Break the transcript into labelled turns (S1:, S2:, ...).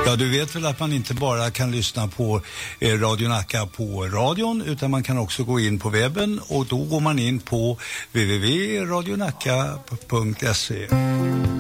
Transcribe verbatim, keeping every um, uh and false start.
S1: Ja, du vet väl att man inte bara kan lyssna på eh, Radio Nacka på radion, utan man kan också gå in på webben, och då går man in på w w w punkt radio nacka punkt se.